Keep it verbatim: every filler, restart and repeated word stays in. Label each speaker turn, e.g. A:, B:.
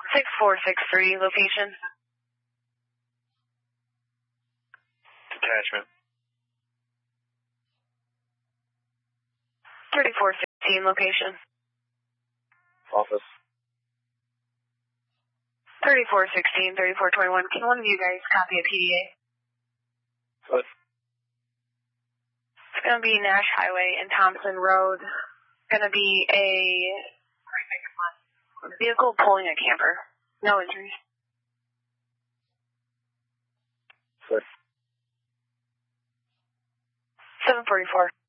A: six four six three, location.
B: Detachment.
A: thirty-four sixteen, location.
B: Office.
A: thirty-four sixteen, thirty-four twenty-one. Can one of you guys copy a P D A?
B: What?
A: It's going to be Nash Highway and Thompson Road. It's going to be a vehicle pulling a camper. No injuries.
B: What?
A: seven forty-four.